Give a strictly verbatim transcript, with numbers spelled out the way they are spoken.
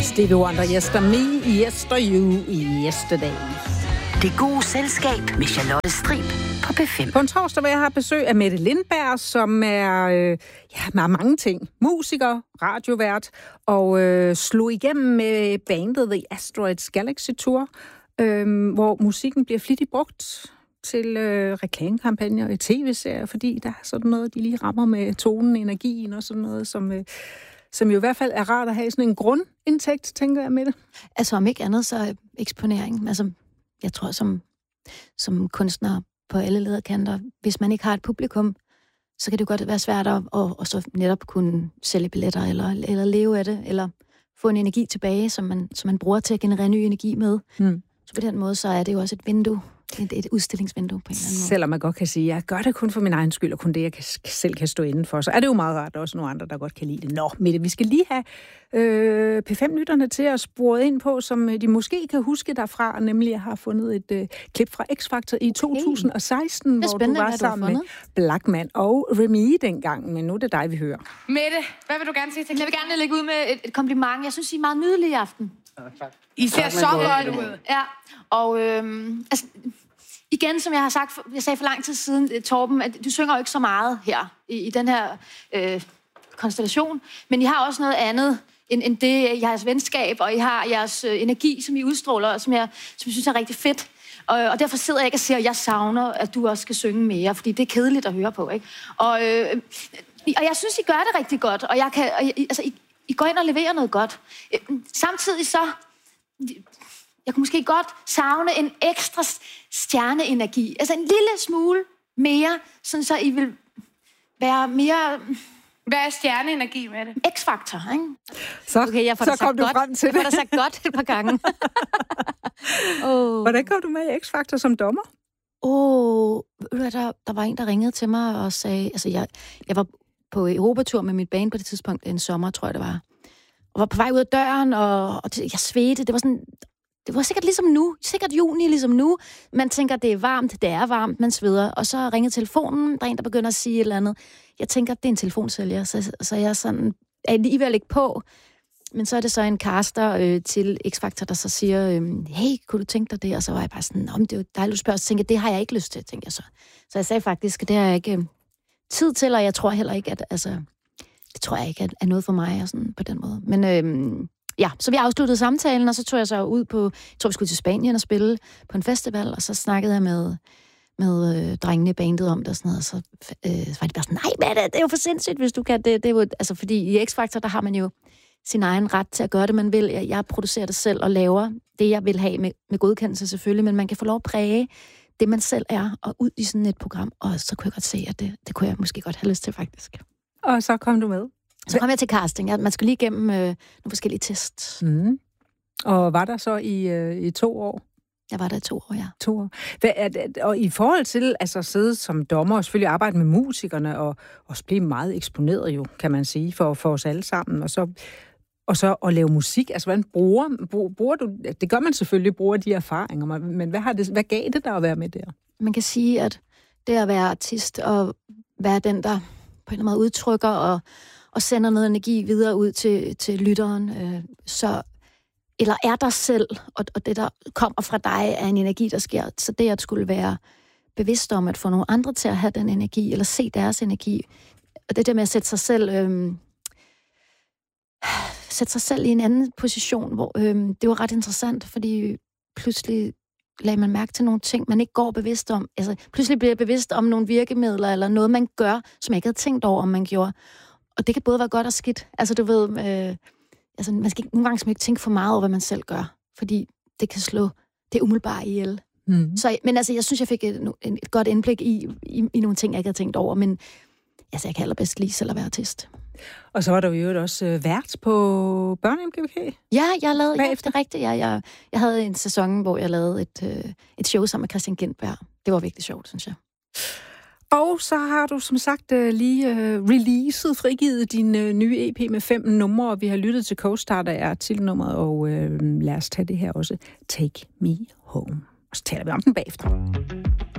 Stevie Wonder, Yester Me, Yester You, Yesterday. Det gode selskab med Charlotte Strib på P fem. På en torsdag vil jeg have besøg af Mette Lindberg, som er øh, ja, med mange ting. Musiker, radiovært, og øh, slog igennem med bandet The Asteroids Galaxy Tour, øh, hvor musikken bliver flittigt brugt til øh, reklamekampagner og tv-serier, fordi der er sådan noget, de lige rammer med tonen, energien og sådan noget, som... Øh, Som jo i hvert fald er rart at have sådan en grundindtægt, tænker jeg med det. Altså om ikke andet, så eksponering. Altså, jeg tror, som, som kunstner på alle lederkanter, hvis man ikke har et publikum, så kan det godt være svært at og, og så netop kunne sælge billetter, eller, eller leve af det, eller få en energi tilbage, som man, som man bruger til at generere ny energi med. Mm. Så på den måde, så er det jo også et vindue. Et, et udstillingsvindue på en eller anden måde. Selvom man godt kan sige, at jeg gør det kun for min egen skyld, og kun det, jeg kan, selv kan stå inden for, så er det jo meget rart, også nogle andre, der godt kan lide det. Nå, Mette, vi skal lige have øh, P fem-lytterne til at spore ind på, som de måske kan huske derfra, nemlig jeg har fundet et øh, klip fra X-Factor i to tusind og seksten, hvor du var sammen med Blackman og Remy dengang, men nu er det dig, vi hører. Mette, hvad vil du gerne sige til? Jeg vil gerne lægge ud med et, et kompliment. Jeg synes, I er meget nydelige i aften. I ser så godt ud. Ja, og øhm, altså, igen, som jeg har sagt, jeg sagde for lang tid siden, Torben, at du synger jo ikke så meget her, i, i den her øh, konstellation, men I har også noget andet end, end det, jeres venskab, og I har jeres øh, energi, som I udstråler, som jeg, som jeg synes er rigtig fedt. Og, og derfor sidder jeg ikke og siger, at jeg savner, at du også skal synge mere, fordi det er kedeligt at høre på, ikke? Og, øh, og jeg synes, I gør det rigtig godt, og jeg kan, og jeg, altså, I, I går ind og leverer noget godt. Samtidig så... Jeg kunne måske godt savne en ekstra stjerneenergi. Altså en lille smule mere, sådan så I vil være mere... Hvad er stjerneenergi med det? X-faktor, ikke? Så, okay, jeg får så kom du godt. frem til det. Jeg får da sagt godt et par gange. oh. Hvordan kom du med i X-faktor som dommer? Åh, oh, der, der var en, der ringede til mig og sagde... Altså, jeg, jeg var på Europatur med mit band på det tidspunkt, en sommer, tror jeg det var. Og var på vej ud af døren, og, og jeg svedte. Det var sådan... Det var sikkert ligesom nu, sikkert juni ligesom nu. Man tænker, det er varmt, det er varmt, man sveder. Og så ringer telefonen, der er en, der begynder at sige et eller andet. Jeg tænker, det er en telefonsælger, så, så jeg er sådan, er lige ved at lægge på. Men så er det så en caster øh, til X-Factor, der så siger, øh, hey, kunne du tænke dig det? Og så var jeg bare sådan, om det er jo dejligt, du spørger. Så tænker jeg, det har jeg ikke lyst til, tænker jeg så. Så jeg sagde faktisk, det har jeg ikke øh, tid til, og jeg tror heller ikke, at, altså, det tror jeg ikke er, er noget for mig, og sådan på den måde. Men... Øh, Ja, så vi afsluttede samtalen, og så tog jeg så ud på, jeg tror vi skulle til Spanien og spille på en festival, og så snakkede jeg med, med øh, drengene i bandet om det og sådan noget, og så, øh, så var de bare sådan, nej, Mette, det er jo for sindssygt, hvis du kan det. Det er jo, altså, fordi i X-Factor, der har man jo sin egen ret til at gøre det, man vil. Jeg, jeg producerer det selv og laver det, jeg vil have med, med godkendelse selvfølgelig, men man kan få lov at præge det, man selv er, og ud i sådan et program, og så kunne jeg godt se, at det, det kunne jeg måske godt have lyst til, faktisk. Og så kom du med? Så kom jeg til casting. Ja, man skulle lige igennem øh, nogle forskellige tests. Mm. Og var der så i, øh, i to år? Jeg var der i to år, ja. To år. Hvad er det, og i forhold til altså, at sidde som dommer og selvfølgelig arbejde med musikerne og også blive meget eksponeret jo, kan man sige, for, for os alle sammen. Og så, og så at lave musik. Altså, hvordan bruger, bruger du... Det gør man selvfølgelig, bruger de erfaringer, men hvad, har det, hvad gav det der at være med der? Man kan sige, at det at være artist og være den, der på en eller anden måde udtrykker og og sender noget energi videre ud til, til lytteren, øh, så, eller er der selv, og, og det, der kommer fra dig, er en energi, der sker. Så det at skulle være bevidst om at få nogle andre til at have den energi, eller se deres energi, og det der med at sætte sig selv, øh, sætte sig selv i en anden position, hvor øh, det var ret interessant, fordi pludselig lagde man mærke til nogle ting, man ikke går bevidst om. Altså, pludselig bliver jeg bevidst om nogle virkemidler, eller noget, man gør, som jeg ikke havde tænkt over, om man gjorde. Og det kan både være godt og skidt. Altså, du ved, øh, altså, man skal ikke, nogle gange skal man ikke tænke for meget over, hvad man selv gør, fordi det kan slå det umiddelbart ihjel. Mm. Så, men altså, jeg synes, jeg fik et, et godt indblik i, i, i nogle ting, jeg ikke havde tænkt over, men altså, jeg kan allerbedst lide selv at være artist. Og så var der jo også øh, vært på Børne-M G V K. Ja, jeg lavede ja, det rigtigt. Jeg, jeg, jeg havde en sæson, hvor jeg lavede et, øh, et show sammen med Christian Gindberg. Det var virkelig sjovt, synes jeg. Og så har du som sagt lige uh, releaset, frigivet din uh, nye E P med fem numre, og vi har lyttet til Co-Star, der er titelnummeret, og uh, lad os tage det her også. Take Me Home. Og så taler vi om den bagefter.